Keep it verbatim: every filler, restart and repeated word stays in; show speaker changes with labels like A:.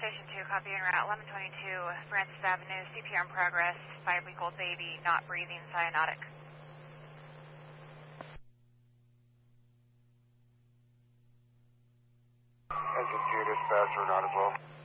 A: Station two, copy en route, eleven twenty-two Francis Avenue, C P R in progress, five-week-old baby, not breathing, cyanotic.
B: Engine two, dispatcher, not as well.